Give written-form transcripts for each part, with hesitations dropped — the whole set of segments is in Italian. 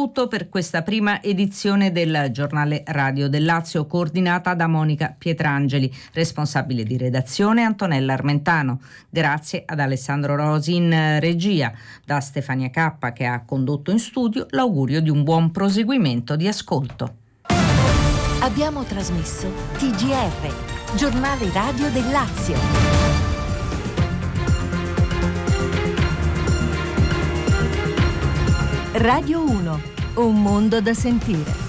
tutto per questa prima edizione del giornale Radio del Lazio, coordinata da Monica Pietrangeli, responsabile di redazione Antonella Armentano. Grazie ad Alessandro Rosi in regia, da Stefania Cappa che ha condotto in studio, l'augurio di un buon proseguimento di ascolto. Abbiamo trasmesso TGR, giornale radio del Lazio. Radio 1, un mondo da sentire.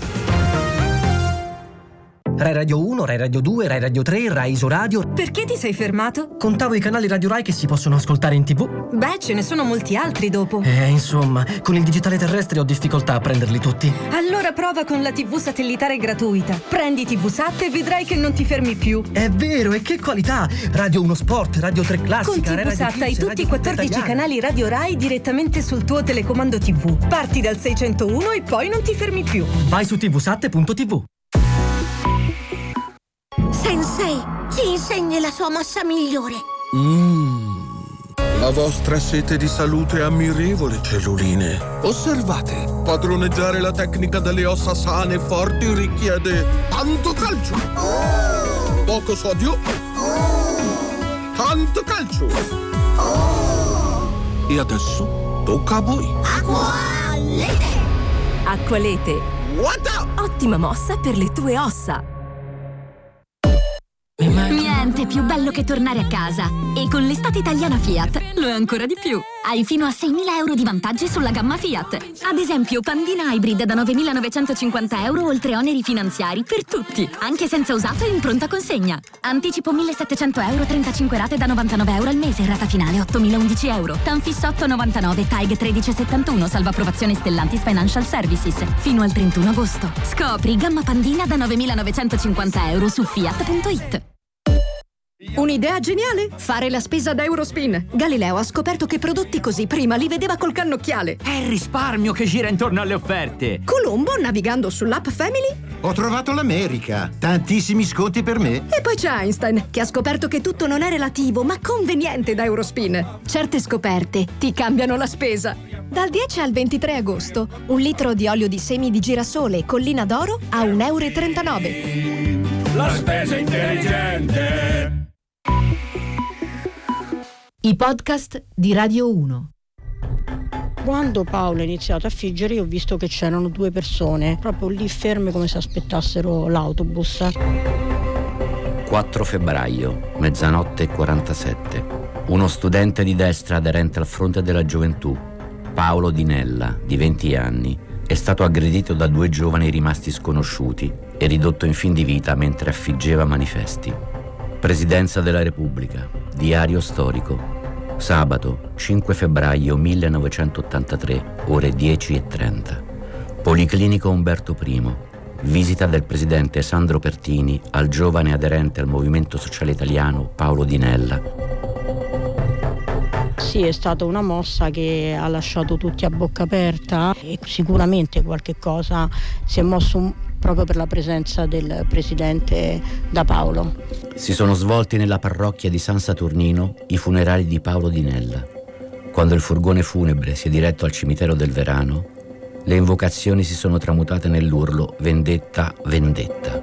Rai Radio 1, Rai Radio 2, Rai Radio 3, Rai Isoradio. Perché ti sei fermato? Contavo i canali Radio Rai che si possono ascoltare in TV. Beh, ce ne sono molti altri dopo. Insomma, con il digitale terrestre ho difficoltà a prenderli tutti. Allora prova con la TV satellitare gratuita. Prendi TV Sat e vedrai che non ti fermi più. È vero, e che qualità! Radio 1 Sport, Radio 3 Classica, Con TV Sat hai tutti i 14 canali Radio Rai direttamente sul tuo telecomando TV. Parti dal 601 e poi non ti fermi più. Vai su tvsat.tv. Sensei, ci insegni la sua mossa migliore. La vostra sete di salute è ammirevole, celluline. Osservate, padroneggiare la tecnica delle ossa sane e forti richiede tanto calcio, poco sodio, tanto calcio. E adesso tocca a voi. Acqualete! Acqualete. What? Ottima mossa per le tue ossa. Niente più bello che tornare a casa. E con l'estate italiana Fiat lo è ancora di più. Hai fino a 6.000 euro di vantaggi sulla gamma Fiat. Ad esempio Pandina Hybrid da 9.950 euro oltre oneri finanziari per tutti, anche senza usato e in pronta consegna. Anticipo 1.700 euro, 35 rate da 99 euro al mese, rata finale 8.011 euro. Tanfis 8,99, TAG 1371, salvo approvazione Stellantis Financial Services. Fino al 31 agosto. Scopri gamma Pandina da 9.950 euro su fiat.it. Un'idea geniale? Fare la spesa da Eurospin. Galileo ha scoperto che prodotti così prima li vedeva col cannocchiale. È il risparmio che gira intorno alle offerte. Colombo, navigando sull'app Family. Ho trovato l'America. Tantissimi sconti per me. E poi c'è Einstein, che ha scoperto che tutto non è relativo, ma conveniente da Eurospin. Certe scoperte ti cambiano la spesa. Dal 10 al 23 agosto, 1 litro di olio di semi di girasole Collina d'Oro a 1,39 euro. La spesa intelligente. I podcast di Radio 1. Quando Paolo ha iniziato a figgere, io ho visto che c'erano 2 persone proprio lì ferme come se aspettassero l'autobus. 4 febbraio, mezzanotte e 47. Uno studente di destra aderente al Fronte della Gioventù, Paolo Di Nella, di 20 anni, è stato aggredito da 2 giovani rimasti sconosciuti e ridotto in fin di vita mentre affiggeva manifesti. Presidenza della Repubblica, diario storico. Sabato 5 febbraio 1983, ore 10:30. Policlinico Umberto I. Visita del presidente Sandro Pertini al giovane aderente al Movimento Sociale Italiano Paolo Di Nella. Sì, è stata una mossa che ha lasciato tutti a bocca aperta e sicuramente qualche cosa si è mosso proprio per la presenza del presidente da Paolo. Si sono svolti nella parrocchia di San Saturnino i funerali di Paolo Di Nella. Quando il furgone funebre si è diretto al cimitero del Verano, le invocazioni si sono tramutate nell'urlo vendetta, vendetta.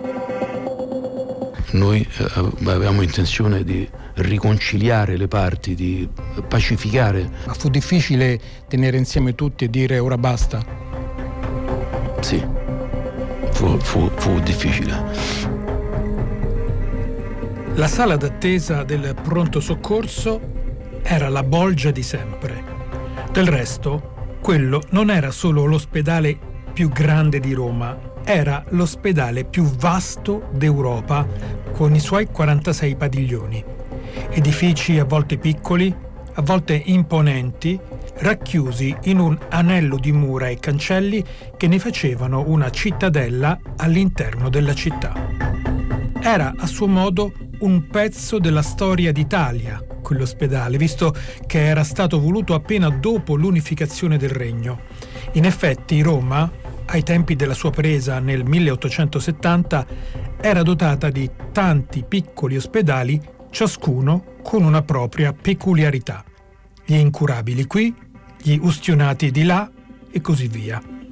Noi avevamo intenzione di riconciliare le parti, di pacificare. Ma fu difficile tenere insieme tutti e dire ora basta? Sì. Fu difficile. La sala d'attesa del pronto soccorso era la bolgia di sempre. Del resto, quello non era solo l'ospedale più grande di Roma, era l'ospedale più vasto d'Europa, con i suoi 46 padiglioni. Edifici a volte piccoli, a volte imponenti, racchiusi in un anello di mura e cancelli che ne facevano una cittadella all'interno della città. Era a suo modo un pezzo della storia d'Italia, quell'ospedale, visto che era stato voluto appena dopo l'unificazione del regno. In effetti Roma, ai tempi della sua presa nel 1870, era dotata di tanti piccoli ospedali, ciascuno con una propria peculiarità. Gli incurabili qui, gli ustionati di là e così via.